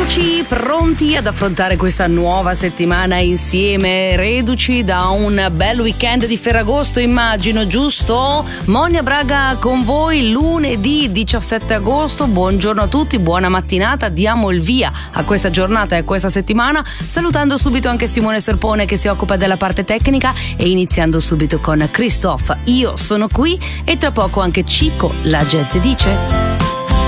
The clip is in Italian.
Eccoci pronti ad affrontare questa nuova settimana insieme, reduci da un bel weekend di Ferragosto, immagino, giusto? Monia Braga con voi lunedì 17 agosto, buongiorno a tutti, buona mattinata, diamo il via a questa giornata e a questa settimana, salutando subito anche Simone Serpone che si occupa della parte tecnica e iniziando subito con Christophe, io sono qui, e tra poco anche Cico, la gente dice.